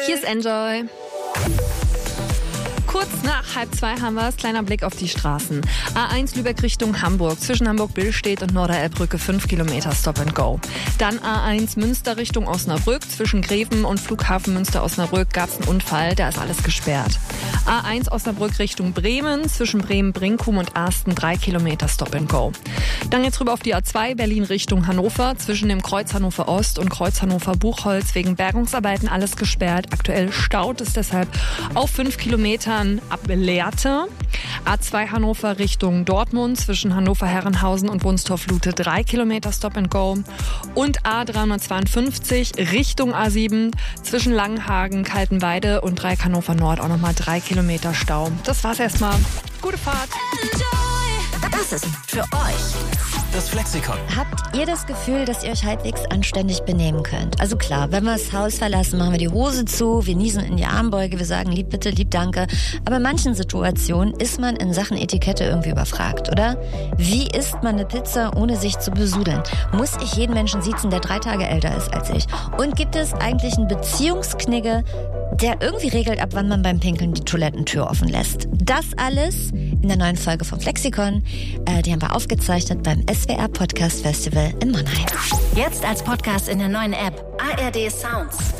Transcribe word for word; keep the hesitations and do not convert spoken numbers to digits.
Hier ist Enjoy. Kurz nach halb zwei haben wir es. Kleiner Blick auf die Straßen. A eins Lübeck Richtung Hamburg. Zwischen Hamburg-Billstedt und Norderelbbrücke fünf Kilometer Stop and Go. Dann A eins Münster Richtung Osnabrück. Zwischen Greven und Flughafen Münster-Osnabrück gab es einen Unfall. Da ist alles gesperrt. A eins Osnabrück Richtung Bremen. Zwischen Bremen-Brinkum und Asten drei Kilometer Stop and Go. Dann jetzt rüber auf die A zwei Berlin Richtung Hannover. Zwischen dem Kreuz Hannover Ost und Kreuz Hannover Buchholz wegen Bergungsarbeiten alles gesperrt. Aktuell staut es deshalb auf fünf Kilometern ab Lehrte. A zwei Hannover Richtung Dortmund zwischen Hannover-Herrenhausen und Wunstorf-Lute drei Kilometer Stop and Go. Und A dreihundertzweiundfünfzig Richtung A sieben zwischen Langenhagen, Kaltenweide und Dreieck Hannover Nord auch nochmal drei Kilometer Stau. Das war's erstmal. Gute Fahrt. Das ist für euch das Flexikon. Habt ihr das Gefühl, dass ihr euch halbwegs anständig benehmen könnt? Also klar, wenn wir das Haus verlassen, machen wir die Hose zu, wir niesen in die Armbeuge, wir sagen lieb bitte, lieb danke. Aber in manchen Situationen ist man in Sachen Etikette irgendwie überfragt, oder? Wie isst man eine Pizza, ohne sich zu besudeln? Muss ich jeden Menschen siezen, der drei Tage älter ist als ich? Und gibt es eigentlich einen Beziehungsknigge, der irgendwie regelt, ab wann man beim Pinkeln die Toilettentür offen lässt? Das alles in der neuen Folge vom Flexikon. Äh, die haben wir aufgezeichnet beim S W R Podcast Festival in Mannheim. Jetzt als Podcast in der neuen App A R D Sounds.